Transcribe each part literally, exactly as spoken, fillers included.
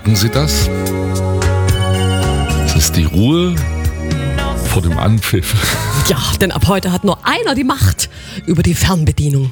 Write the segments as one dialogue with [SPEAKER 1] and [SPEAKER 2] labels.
[SPEAKER 1] Merken Sie das? Es ist die Ruhe vor dem Anpfiff.
[SPEAKER 2] Ja, denn ab heute hat nur einer die Macht über die Fernbedienung.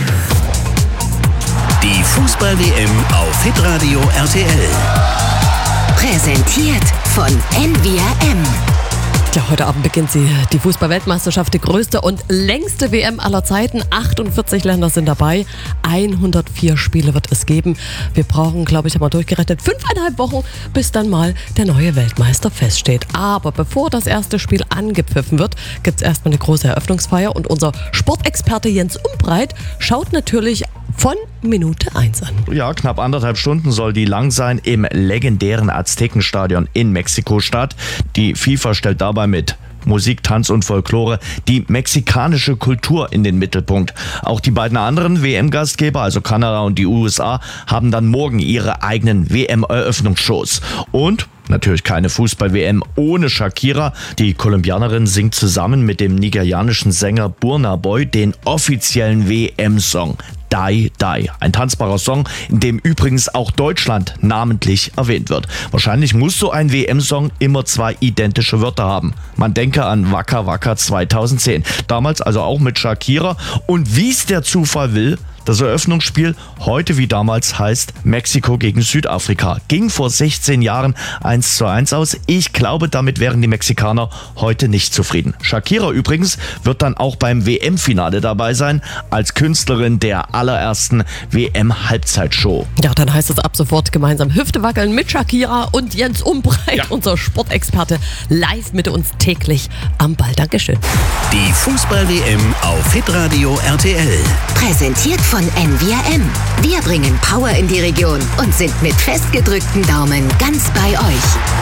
[SPEAKER 3] Die Fußball-W M auf Hitradio R T L.
[SPEAKER 4] Präsentiert von N V R M.
[SPEAKER 2] Ja, heute Abend beginnt sie, die Fußball-Weltmeisterschaft, die größte und längste W M aller Zeiten. achtundvierzig Länder sind dabei, hundertvier Spiele wird es geben. Wir brauchen, glaube ich, haben wir durchgerechnet, fünfeinhalb Wochen, bis dann mal der neue Weltmeister feststeht. Aber bevor das erste Spiel angepfiffen wird, gibt es erstmal eine große Eröffnungsfeier und unser Sportexperte Jens Umbreit schaut natürlich von Minute eins an.
[SPEAKER 5] Ja, knapp anderthalb Stunden soll die lang sein im legendären Aztekenstadion in Mexiko-Stadt. Die FIFA stellt dabei mit Musik, Tanz und Folklore die mexikanische Kultur in den Mittelpunkt. Auch die beiden anderen W M-Gastgeber, also Kanada und die U S A, haben dann morgen ihre eigenen W M-Eröffnungsshows. Und natürlich keine Fußball-W M ohne Shakira. Die Kolumbianerin singt zusammen mit dem nigerianischen Sänger Burna Boy den offiziellen W M-Song Die Die. Ein tanzbarer Song, in dem übrigens auch Deutschland namentlich erwähnt wird. Wahrscheinlich muss so ein W M-Song immer zwei identische Wörter haben. Man denke an Waka Waka zweitausendzehn. Damals also auch mit Shakira. Und wie es der Zufall will, das Eröffnungsspiel heute wie damals heißt Mexiko gegen Südafrika. Ging vor sechzehn Jahren eins zu eins aus. Ich glaube, damit wären die Mexikaner heute nicht zufrieden. Shakira übrigens wird dann auch beim W M-Finale dabei sein, als Künstlerin der allerersten W M-Halbzeitshow.
[SPEAKER 2] Ja, dann heißt es ab sofort gemeinsam Hüfte wackeln mit Shakira und Jens Umbreit, ja, unser Sportexperte, live mit uns täglich am Ball. Dankeschön.
[SPEAKER 3] Die Fußball-W M auf Hitradio R T L.
[SPEAKER 4] Präsentiert von N V R M. Wir bringen Power in die Region und sind mit festgedrückten Daumen ganz bei euch.